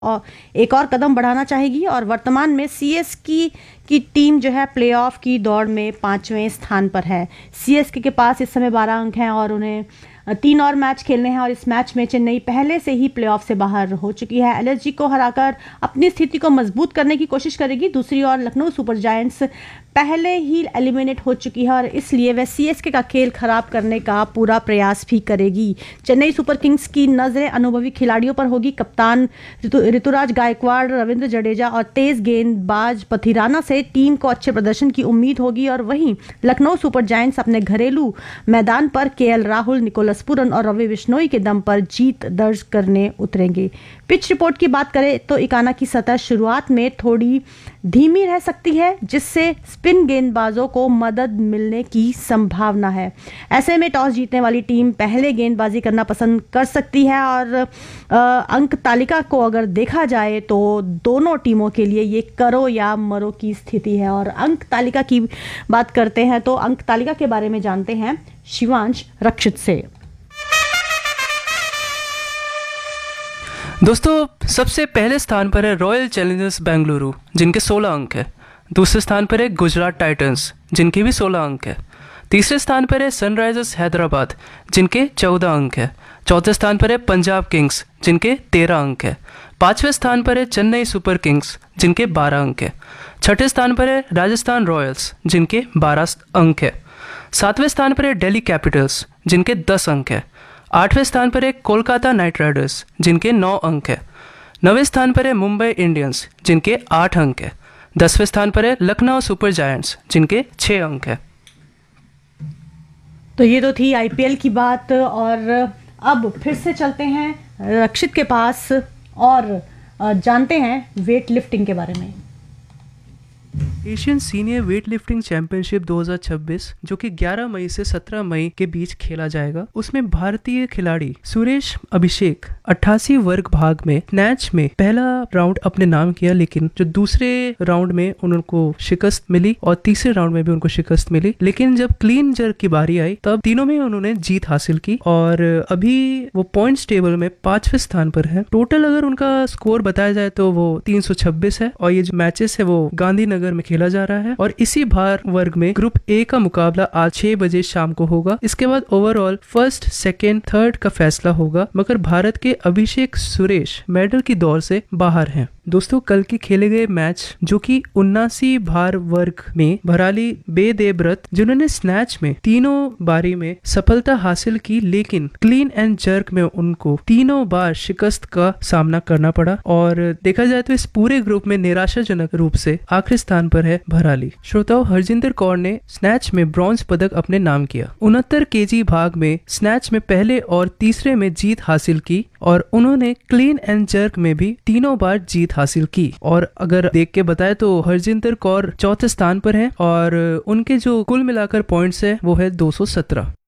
और एक और कदम बढ़ाना चाहेगी और वर्तमान में सीएसके की टीम जो है प्लेऑफ की दौड़ में 5वें स्थान पर है। सीएसके के पास इस समय 12 अंक हैं और उन्हें 3 और मैच खेलने हैं और इस मैच में चेन्नई पहले से ही प्लेऑफ से बाहर हो चुकी है। एलएसजी को हराकर अपनी स्थिति को मजबूत करने की कोशिश करेगी। दूसरी ओर लखनऊ सुपर जायंट्स पहले ही एलिमिनेट हो चुकी है और इसलिए वह सीएसके का खेल खराब करने का पूरा प्रयास भी करेगी। चेन्नई सुपर किंग्स की नजरें अनुभवी खिलाड़ियों पर होगी। कप्तान ऋतुराज गायकवाड़, रविंद्र जडेजा और तेज गेंदबाज पथिराना से टीम को अच्छे प्रदर्शन की उम्मीद होगी। और वहीं लखनऊ सुपर जायंट्स अपने घरेलू मैदान पर केएल राहुल, निकोलस पुरन और रवि बिश्नोई के दम पर जीत दर्ज करने उतरेंगे। पिच रिपोर्ट की बात करें तो इकाना की सतह शुरुआत में थोड़ी धीमी रह सकती है, जिससे स्पिन गेंदबाजों को मदद मिलने की संभावना है। ऐसे में टॉस जीतने वाली टीम पहले गेंदबाजी करना पसंद कर सकती है और अंक तालिका को अगर देखा जाए तो दोनों टीमों के लिए ये करो या मरो की स्थिति है। और अंक तालिका की बात करते हैं तो अंक तालिका के बारे में जानते हैं शिवांश रक्षित से। दोस्तों, सबसे पहले स्थान पर है रॉयल चैलेंजर्स बेंगलुरु जिनके 16 अंक है। दूसरे स्थान पर है गुजरात टाइटंस जिनके भी 16 अंक है। तीसरे स्थान पर है सनराइजर्स हैदराबाद जिनके 14 अंक है। चौथे स्थान पर है पंजाब किंग्स जिनके 13 अंक है। पांचवें स्थान पर है चेन्नई सुपर किंग्स जिनके 12 अंक है। छठे स्थान पर है राजस्थान रॉयल्स जिनके 12 अंक है। सातवें स्थान पर है दिल्ली कैपिटल्स जिनके 10 अंक है। आठवें स्थान पर है कोलकाता नाइट राइडर्स जिनके 9 अंक है। 9वें स्थान पर है मुंबई इंडियंस जिनके 8 अंक है। 10वें स्थान पर है लखनऊ सुपर जायंट्स जिनके 6 अंक है। तो ये तो थी आईपीएल की बात और अब फिर से चलते हैं रक्षित के पास और जानते हैं वेट लिफ्टिंग के बारे में। Asian senior weight lifting championship 2026 जो कि 11 मई से 17 मई के बीच खेला जाएगा, उसमें भारतीय खिलाड़ी सुरेश अभिषेक 88 वर्ग भाग में स्नैच में पहला राउंड अपने नाम किया, लेकिन जो दूसरे राउंड में उनको शिकस्त मिली और तीसरे राउंड में भी उनको शिकस्त मिली। लेकिन जब क्लीन जर्क की बारी आई तब तीनों में उन्होंने जीत हासिल की और अभी वो पॉइंट्स टेबल में 5वें स्थान पर है। टोटल अगर उनका स्कोर बताया जाए तो वो 326 है और ये जो मैचेस है वो गांधीनगर में खेला जा रहा है। और इसी भार वर्ग में ग्रुप ए का मुकाबला आज 6 बजे शाम को होगा। इसके बाद ओवरऑल फर्स्ट, सेकेंड, थर्ड का फैसला होगा, मगर भारत के अभिषेक सुरेश मेडल की दौड़ से बाहर हैं। दोस्तों, कल के खेले गए मैच जो कि 79 भार वर्ग में भराली बेदेब्रत जिन्होंने स्नैच में तीनों बारी में सफलता हासिल की, लेकिन क्लीन एंड जर्क में उनको तीनों बार शिकस्त का सामना करना पड़ा। और देखा जाए तो इस पूरे ग्रुप में निराशाजनक रूप से आखिरी स्थान पर है भराली। श्रोताओं, हरजिंदर कौर ने स्नैच में ब्रॉन्ज पदक अपने नाम किया। 69 केजी भाग में स्नैच में पहले और तीसरे में जीत हासिल की और उन्होंने क्लीन एंड जर्क में भी तीनों बार जीत हासिल की। और अगर देख के बताए तो हरजिंदर कौर चौथे स्थान पर है और उनके जो कुल मिलाकर पॉइंट्स है वो है 217।